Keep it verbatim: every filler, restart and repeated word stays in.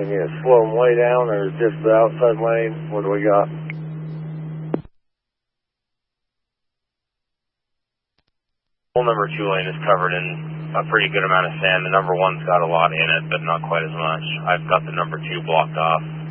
We need to slow them way down, or just the outside lane? What do we got? Hole number two lane is covered in a pretty good amount of sand. The number one's got a lot in it, but not quite as much. I've got the number two blocked off.